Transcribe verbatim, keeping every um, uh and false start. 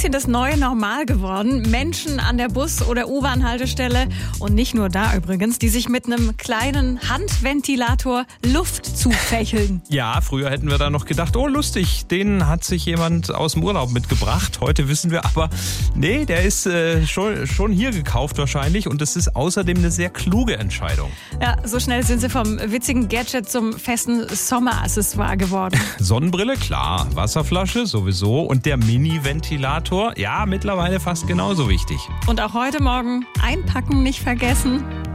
bisschen das neue Normal geworden. Menschen an der Bus- oder U-Bahn-Haltestelle und nicht nur da übrigens, die sich mit einem kleinen Handventilator Luft zufächeln. Ja, früher hätten wir da noch gedacht, oh lustig, den hat sich jemand aus dem Urlaub mitgebracht. Heute wissen wir aber, nee, der ist äh, schon, schon hier gekauft wahrscheinlich und das ist außerdem eine sehr kluge Entscheidung. Ja, so schnell sind sie vom witzigen Gadget zum festen Sommeraccessoire geworden. Sonnenbrille, klar, Wasserflasche sowieso und der Mini-Ventilator, ja, mittlerweile fast genauso wichtig. Und auch heute Morgen einpacken nicht vergessen.